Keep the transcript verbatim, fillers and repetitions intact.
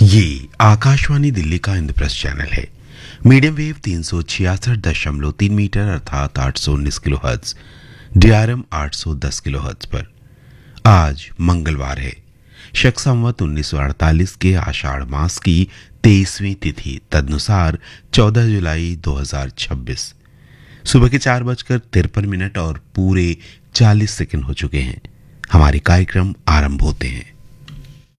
ये आकाशवाणी दिल्ली का इंद्रप्रस्थ चैनल है। मीडियम वेव तीन सौ छियासठ दशमलव तीन मीटर अर्थात आठ सौ उन्नीस किलो हर्ट्ज, डीआरएम आठ सौ दस किलो हर्ट्ज पर। आज मंगलवार है, शक संवत उन्नीस सौ अड़तालीस के आषाढ़ मास की तेईसवीं तिथि तदनुसार चौदह जुलाई दो हजार छब्बीस। सुबह के चार बजकर तिरपन मिनट और पूरे चालीस सेकंड हो चुके हैं। हमारे कार्यक्रम आरंभ होते हैं।